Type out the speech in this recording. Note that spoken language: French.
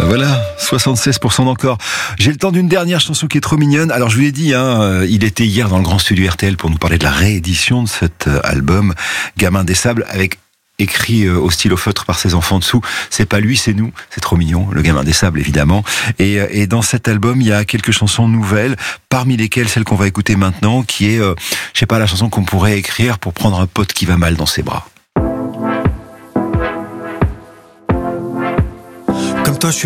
Voilà, 76% d'encore. J'ai le temps d'une dernière chanson qui est trop mignonne. Alors je vous l'ai dit, il était hier dans le grand studio RTL pour nous parler de la réédition de cet album Gamin des Sables, avec écrit au stylo feutre par ses enfants dessous. C'est pas lui, c'est nous. C'est trop mignon, le Gamin des Sables évidemment. Et dans cet album, il y a quelques chansons nouvelles, parmi lesquelles celle qu'on va écouter maintenant, qui est, la chanson qu'on pourrait écrire pour prendre un pote qui va mal dans ses bras. Comme toi, je suis